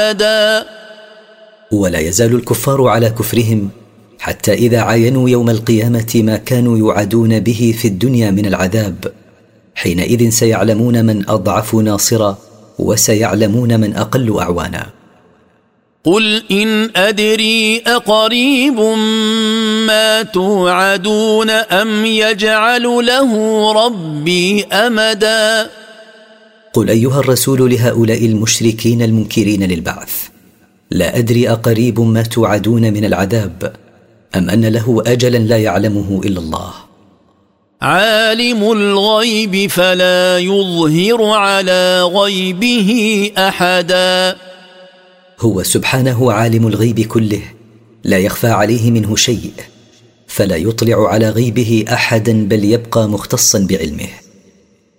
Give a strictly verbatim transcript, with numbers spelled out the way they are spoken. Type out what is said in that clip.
أبدا. ولا يزال الكفار على كفرهم حتى إذا عاينوا يوم القيامة ما كانوا يوعدون به في الدنيا من العذاب، حينئذ سيعلمون من أضعف ناصرا وسيعلمون من أقل أعوانا. قل إن أدري أقريب ما توعدون أم يجعل له ربي أمدا. قل أيها الرسول لهؤلاء المشركين المنكرين للبعث: لا أدري أقريب ما توعدون من العذاب أم أن له أجلا لا يعلمه إلا الله. عالم الغيب فلا يظهر على غيبه أحدا. هو سبحانه عالم الغيب كله، لا يخفى عليه منه شيء، فلا يطلع على غيبه أحدا بل يبقى مختصا بعلمه.